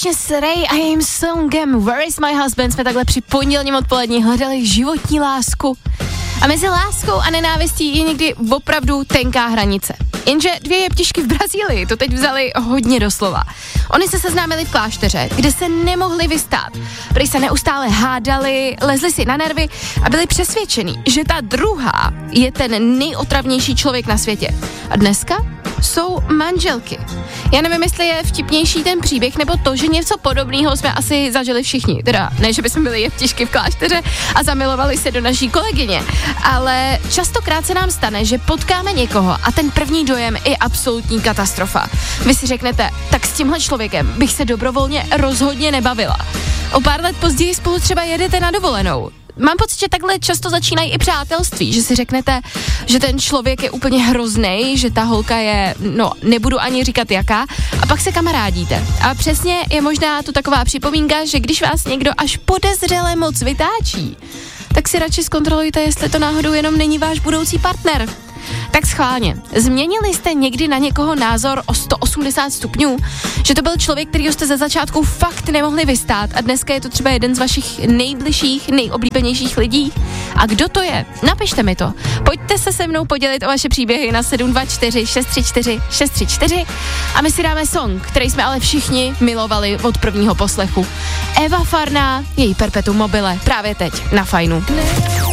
společně s Ray a jejím songem Where is my husband jsme takhle při pondělním odpolední hledali životní lásku. A mezi láskou a nenávistí je někdy opravdu tenká hranice. Jenže dvě jeptišky v Brazílii to teď vzali hodně doslova. Oni se seznámili v klášteře, kde se nemohli vystát. Prý se neustále hádali, lezli si na nervy a byli přesvědčení, že ta druhá je ten nejotravnější člověk na světě. A dneska jsou manželky. Já nevím, jestli je vtipnější ten příběh, nebo to, že něco podobného jsme asi zažili všichni. Teda ne, že bychom byli jeptišky v klášteře a zamilovali se do naší kolegyně, ale častokrát se nám stane, že potkáme někoho a ten první dojem je absolutní katastrofa. Vy si řeknete, tak s tímhle člověkem bych se dobrovolně rozhodně nebavila. O pár let později spolu třeba jedete na dovolenou. Mám pocit, že takhle často začínají i přátelství, že si řeknete, že ten člověk je úplně hroznej, že ta holka je, no, nebudu ani říkat jaká, a pak se kamarádíte. A přesně je možná tu taková připomínka, že když vás někdo až podezřele moc vytáčí, tak si radši zkontrolujte, jestli to náhodou jenom není váš budoucí partner. Tak schválně, změnili jste někdy na někoho názor o 180 stupňů? Že to byl člověk, kterýho jste ze začátku fakt nemohli vystát a dneska je to třeba jeden z vašich nejbližších, nejoblíbenějších lidí? A kdo to je? Napište mi to. Pojďte se se mnou podělit o vaše příběhy na 724 634 634 a my si dáme song, který jsme ale všichni milovali od prvního poslechu. Eva Farná, její Perpetuum mobile, právě teď na Fajnu.